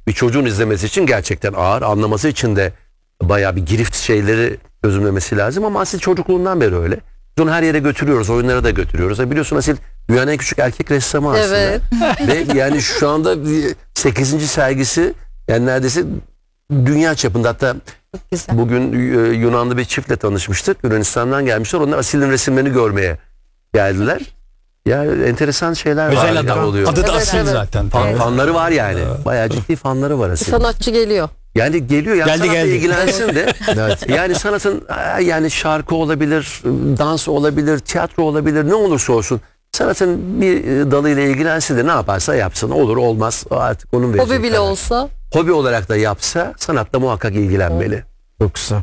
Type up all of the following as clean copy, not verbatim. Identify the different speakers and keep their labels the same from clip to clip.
Speaker 1: bir çocuğun izlemesi için gerçekten ağır. Anlaması için de bayağı bir girift şeyleri çözümlemesi lazım ama Asil çocukluğundan beri öyle. Biz onu her yere götürüyoruz, oyunlara da götürüyoruz. Biliyorsun Asil dünyanın en küçük erkek ressamı aslında.
Speaker 2: Evet.
Speaker 1: Ve yani şu anda 8. sergisi yani neredeyse dünya çapında. Hatta
Speaker 2: Güzel.
Speaker 1: bugün Yunanlı bir çiftle tanışmıştık. Yunanistan'dan gelmişler. Onlar Asil'in resimlerini görmeye geldiler. Ya enteresan şeyler var.
Speaker 3: Özel
Speaker 1: ya
Speaker 3: adam.
Speaker 1: oluyor.
Speaker 3: Adı da
Speaker 2: Evet,
Speaker 3: Asil
Speaker 2: evet.
Speaker 3: zaten.
Speaker 1: Fanları var yani. Bayağı ciddi fanları var Asil.
Speaker 2: Sanatçı geliyor.
Speaker 1: Yani geliyor yani
Speaker 3: Geldi,
Speaker 1: sanatla
Speaker 3: geldi.
Speaker 1: ilgilensin de.
Speaker 4: Evet.
Speaker 1: Yani sanatın yani şarkı olabilir, dans olabilir, tiyatro olabilir, ne olursa olsun. Sanatın bir dalıyla ilgilensin de ne yaparsa yapsın. Olur olmaz artık onun verecek
Speaker 2: Hobi bile
Speaker 1: karar.
Speaker 2: olsa.
Speaker 1: Hobi olarak da yapsa sanatla muhakkak ilgilenmeli.
Speaker 4: Çok güzel.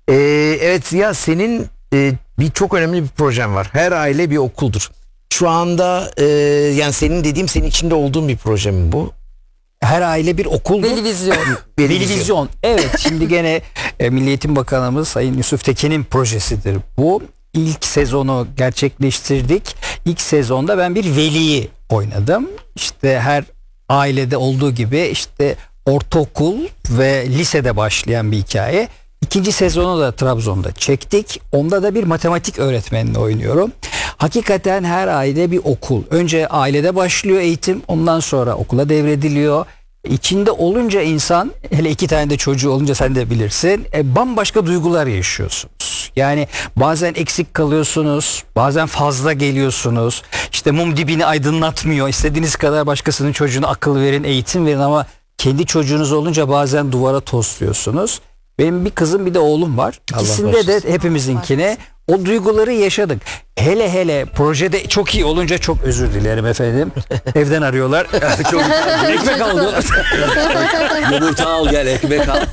Speaker 4: Evet ya senin bir çok önemli bir projen var. Her aile bir okuldur. Şu anda yani senin dediğim senin içinde olduğun bir proje mi bu? Her aile bir okul mu?
Speaker 2: Velivizyon.
Speaker 3: Velivizyon. Evet, şimdi gene Milli Eğitim Bakanımız Sayın Yusuf Tekin'in projesidir bu. İlk sezonu gerçekleştirdik. İlk sezonda ben bir veliyi oynadım. İşte her ailede olduğu gibi işte ortaokul ve lisede başlayan bir hikaye. İkinci sezonu da Trabzon'da çektik. Onda da bir matematik öğretmenini oynuyorum. Hakikaten her aile bir okul. Önce ailede başlıyor eğitim, ondan sonra okula devrediliyor. İçinde olunca insan, hele 2 tane de çocuğu olunca sen de bilirsin, bambaşka duygular yaşıyorsunuz. Yani bazen eksik kalıyorsunuz, bazen fazla geliyorsunuz. İşte mum dibini aydınlatmıyor. İstediğiniz kadar başkasının çocuğuna akıl verin, eğitim verin ama kendi çocuğunuz olunca bazen duvara tosluyorsunuz. Benim bir kızım bir de oğlum var. İkisinde de hepimizinkine o duyguları yaşadık. Hele hele projede çok iyi olunca çok özür dilerim efendim. Evden arıyorlar.
Speaker 1: Çok
Speaker 3: Ekmek al diyorlar.
Speaker 1: yumurta al gel ekmek al.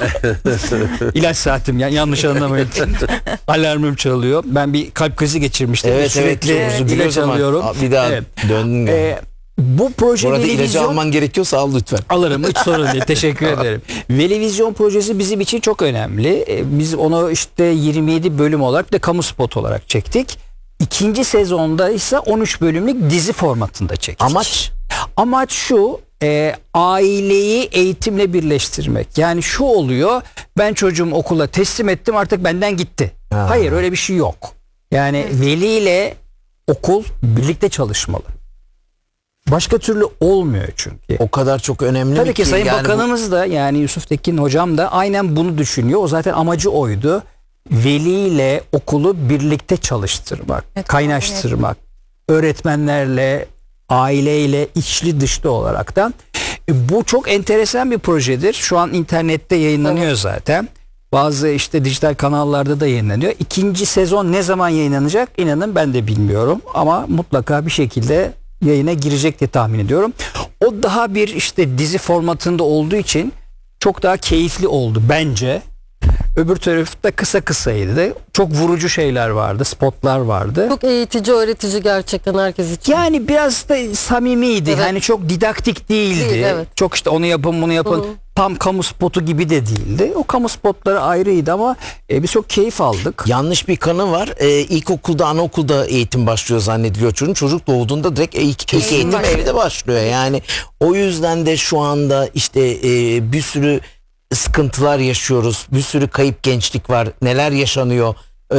Speaker 3: İlaç saatim yani yanlış anlamayın. Alarmım çalıyor. Ben bir kalp krizi geçirmiştim.
Speaker 4: Evet
Speaker 3: Sürekli
Speaker 4: evet.
Speaker 3: ilaç alıyorum.
Speaker 4: Bir daha
Speaker 3: Evet.
Speaker 4: döndün galiba.
Speaker 3: Bu proje
Speaker 4: Bu arada ilacı
Speaker 3: Velivizyon
Speaker 4: alman gerekiyorsa al lütfen.
Speaker 3: alırım, hiç sorun değil. Teşekkür ederim. Velivizyon projesi bizim için çok önemli. Biz onu işte 27 bölüm olarak da kamu spot olarak çektik. İkinci sezonda ise 13 bölümlük dizi formatında çektik. Amaç şu, aileyi eğitimle birleştirmek. Yani şu oluyor, ben çocuğumu okula teslim ettim artık benden gitti. Hayır, öyle bir şey yok. Yani veli ile okul birlikte çalışmalı. Başka türlü olmuyor çünkü.
Speaker 4: O kadar çok önemli
Speaker 3: Tabii
Speaker 4: mi
Speaker 3: ki Sayın
Speaker 4: yani
Speaker 3: Bakanımız da yani Yusuf Tekin hocam da aynen bunu düşünüyor. O zaten amacı oydu. Veli ile okulu birlikte çalıştırmak,
Speaker 2: Evet,
Speaker 3: kaynaştırmak. Öğretmenlerle, aileyle içli dışlı olaraktan. Bu çok enteresan bir projedir. Şu an internette yayınlanıyor zaten. Bazı işte dijital kanallarda da yayınlanıyor. İkinci sezon ne zaman yayınlanacak? İnanın ben de bilmiyorum. Ama mutlaka bir şekilde yayına girecek diye tahmin ediyorum. O daha bir işte dizi formatında olduğu için çok daha keyifli oldu bence. Öbür tarafta kısa kısaydı. Çok vurucu şeyler vardı, spotlar vardı.
Speaker 2: Çok eğitici, öğretici gerçekten herkes için.
Speaker 3: Yani biraz da samimiydi.
Speaker 2: Evet.
Speaker 3: Hani çok didaktik değildi.
Speaker 2: Değil, evet.
Speaker 3: Çok işte onu yapın bunu yapın.
Speaker 2: Hı.
Speaker 3: Tam kamu spotu gibi de değildi. O kamu spotları ayrıydı ama biz çok keyif aldık.
Speaker 4: Yanlış bir kanı var. İlkokulda, anaokulda eğitim başlıyor zannediliyor çocuğun. Çocuk doğduğunda direkt ilk eğitim evde başlıyor. Yani o yüzden de şu anda işte bir sürü sıkıntılar yaşıyoruz. Bir sürü kayıp gençlik var. Neler yaşanıyor?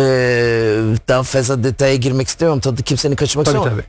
Speaker 4: Daha fazla detaya girmek istemiyorum. Tabii kimsenin kaçırmak istemiyorum.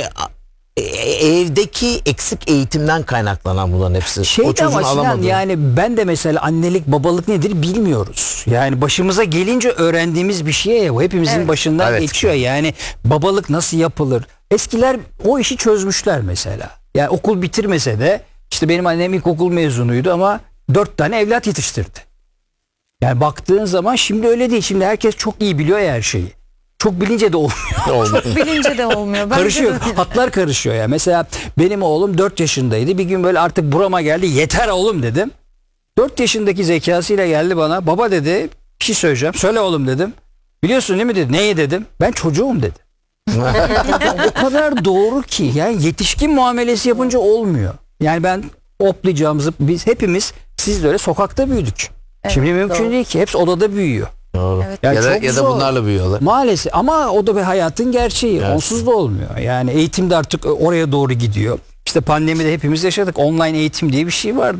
Speaker 4: Evdeki eksik eğitimden kaynaklanan bunların hepsi. O
Speaker 3: Şeydi
Speaker 4: çocuğun
Speaker 3: ama Sinan,
Speaker 4: alamadığı.
Speaker 3: yani ben de mesela annelik babalık nedir bilmiyoruz. Yani başımıza gelince öğrendiğimiz bir şey ya, o hepimizin
Speaker 2: Evet.
Speaker 3: başından
Speaker 4: Evet.
Speaker 3: geçiyor. Yani babalık nasıl yapılır? Eskiler o işi çözmüşler mesela. Yani okul bitirmese de işte benim annem ilkokul mezunuydu ama 4 tane evlat yetiştirdi. Yani baktığın zaman şimdi öyle değil. Şimdi herkes çok iyi biliyor ya her şeyi. Çok bilince de olmuyor.
Speaker 5: Bilince de olmuyor. Bence
Speaker 3: Karışıyor.
Speaker 5: de.
Speaker 3: Hatlar karışıyor ya. Mesela benim oğlum 4 yaşındaydı. Bir gün böyle artık burama geldi. Yeter oğlum dedim. 4 yaşındaki zekasıyla geldi bana. Baba dedi, bir şey söyleyeceğim. Söyle oğlum dedim. Biliyorsun değil mi dedi. Neye dedim? Ben çocuğum dedi. O kadar doğru ki. Yani yetişkin muamelesi yapınca olmuyor. Yani ben hoplayacağımızı biz hepimiz, siz de öyle sokakta büyüdük. Şimdi mümkün değil ki. Hepsi odada büyüyor.
Speaker 4: Doğru.
Speaker 5: Evet.
Speaker 3: Yani
Speaker 4: Ya da,
Speaker 3: çok
Speaker 4: ya da
Speaker 3: zor.
Speaker 4: bunlarla büyüyorlar.
Speaker 3: Maalesef ama o da bir hayatın gerçeği.
Speaker 4: Evet.
Speaker 3: Onsuz da olmuyor. Yani eğitim de artık oraya doğru gidiyor. İşte pandemide hepimiz yaşadık. Online eğitim diye bir şey vardı.